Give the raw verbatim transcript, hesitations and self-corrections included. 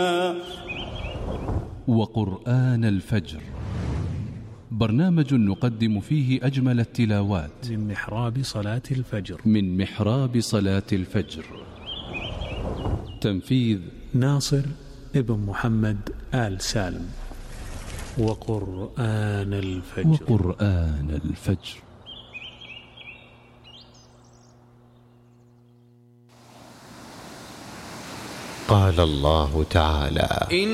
وقرآن الفجر، برنامج نقدم فيه أجمل التلاوات من محراب صلاة الفجر من محراب صلاة الفجر. تنفيذ ناصر ابن محمد آل سالم. وقرآن الفجر وقرآن الفجر. قال الله تعالى: